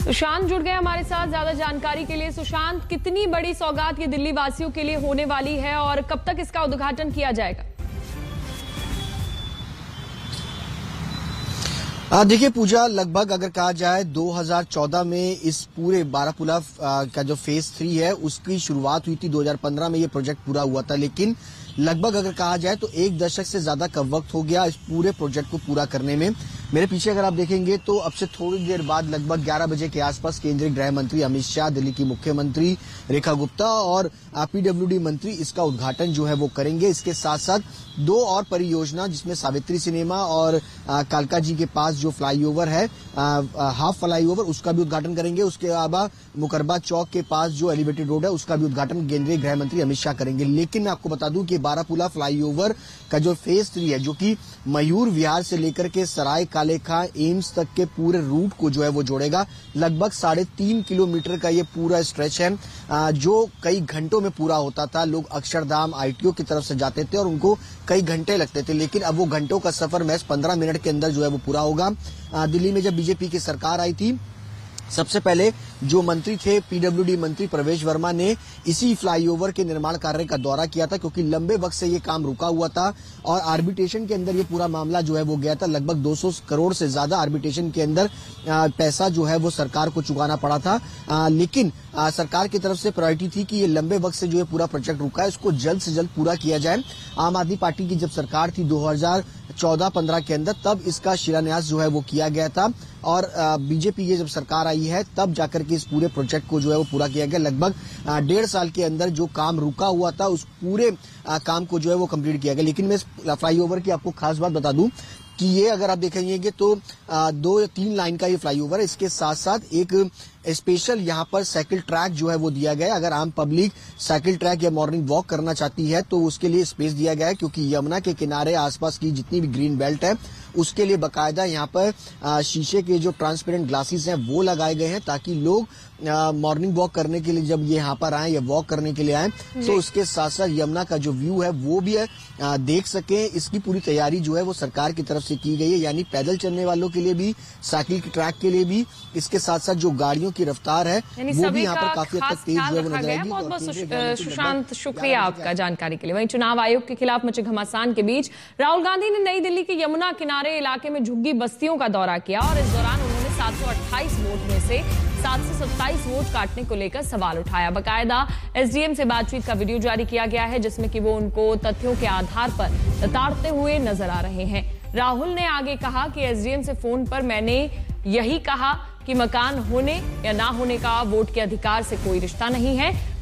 सुशांत जुड़ गए हमारे साथ ज्यादा जानकारी के लिए। सुशांत, कितनी बड़ी सौगात ये दिल्ली वासियों के लिए होने वाली है और कब तक इसका उद्घाटन किया जाएगा? देखिए पूजा, लगभग अगर कहा जाए 2014 में इस पूरे बारापुला का जो फेज 3 है उसकी शुरुआत हुई थी। 2015 में ये प्रोजेक्ट पूरा हुआ था, लेकिन लगभग अगर कहा जाए तो 1 दशक से ज्यादा का वक्त हो गया इस पूरे प्रोजेक्ट को पूरा करने में। मेरे पीछे अगर आप देखेंगे तो अब से थोड़ी देर बाद लगभग 11 बजे के आसपास केंद्रीय गृह मंत्री अमित शाह, दिल्ली की मुख्यमंत्री रेखा गुप्ता और पीडब्ल्यूडी मंत्री इसका उद्घाटन जो है वो करेंगे। इसके साथ साथ 2 और परियोजना जिसमें सावित्री सिनेमा और कालका जी के पास जो फ्लाईओवर है, हाफ फ्लाईओवर, उसका भी उद्घाटन करेंगे। उसके अलावा मुकरबा चौक के पास जो एलिवेटेड रोड है उसका भी उद्घाटन केंद्रीय गृह मंत्री अमित शाह करेंगे। लेकिन मैं आपको बता दूं कि बारापुला फ्लाईओवर का जो फेज 3 है, जो कि मयूर विहार से लेकर के सराय कालेखा एम्स तक के पूरे रूट को जो है वो जोड़ेगा। लगभग 3.5 किलोमीटर का ये पूरा स्ट्रेच है, जो कई घंटों में पूरा होता था। लोग अक्षरधाम ITO की तरफ से जाते थे और उनको कई घंटे लगते थे, लेकिन अब वो घंटों का सफर महज 15 मिनट के अंदर जो है वो पूरा होगा। दिल्ली में जब बीजेपी की सरकार आई थी, सबसे पहले जो मंत्री थे पीडब्ल्यूडी मंत्री प्रवेश वर्मा ने इसी फ्लाईओवर के निर्माण कार्य का दौरा किया था, क्योंकि लंबे वक्त से ये काम रुका हुआ था और आर्बिट्रेशन के अंदर ये पूरा मामला जो है वो गया था। लगभग 200 करोड़ से ज्यादा आर्बिट्रेशन के अंदर पैसा जो है वो सरकार को चुकाना पड़ा था। लेकिन सरकार की तरफ से प्रायोरिटी थी कि ये लंबे वक्त से जो है पूरा प्रोजेक्ट रुका है इसको जल्द से जल्द पूरा किया जाए। आम आदमी पार्टी की जब सरकार थी 2014-15 के अंदर, तब इसका शिलान्यास जो है वो किया गया था और बीजेपी की जब सरकार आई है तब जाकर के इस पूरे प्रोजेक्ट को जो है वो पूरा किया गया। लगभग 1.5 साल के अंदर जो काम रुका हुआ था उस पूरे काम को जो है वो कंप्लीट किया गया। लेकिन मैं इस फ्लाईओवर की आपको खास बात बता दूं कि ये अगर आप देखेंगे तो 2 या 3 लाइन का ये फ्लाईओवर है। इसके साथ साथ एक स्पेशल यहाँ पर साइकिल ट्रैक जो है वो दिया गया है। अगर आम पब्लिक साइकिल ट्रैक या मॉर्निंग वॉक करना चाहती है तो उसके लिए स्पेस दिया गया है, क्योंकि यमुना के किनारे आसपास की जितनी भी ग्रीन बेल्ट है उसके लिए बकायदा यहाँ पर शीशे के जो ट्रांसपेरेंट ग्लासेस हैं वो लगाए गए हैं, ताकि लोग मॉर्निंग वॉक करने के लिए जब ये यहाँ पर आए या वॉक करने के लिए आए तो उसके साथ साथ यमुना का जो व्यू है वो भी देख सके। इसकी पूरी तैयारी जो है वो सरकार की तरफ से की गई है, यानी पैदल चलने वालों के लिए भी, साइकिल के ट्रैक के लिए भी। इसके साथ साथ जो गाड़ियों की रफ्तार है वो भी यहाँ पर काफी हद तक तेज जो है वो नजर आएगी। बहुत बहुत सुशांत, शुक्रिया आपका जानकारी के लिए। वहीं चुनाव आयोग के खिलाफ मचे घमासान के बीच राहुल गांधी ने नई दिल्ली के यमुना किनारे इलाके में झुग्गी बस्तियों का दौरा किया और इस दौरान उन्होंने 728 वोट में से 727 वोट काटने को लेकर सवाल उठाया। बकायदा SDM से बातचीत का वीडियो जारी किया गया है, जिसमें कि वो उनको तथ्यों के आधार पर लताड़ते हुए नजर आ रहे हैं। राहुल ने आगे कहा कि SDM से फोन पर मैंने यही कहा कि मकान होने या ना होने का वोट के अधिकार से कोई रिश्ता नहीं है।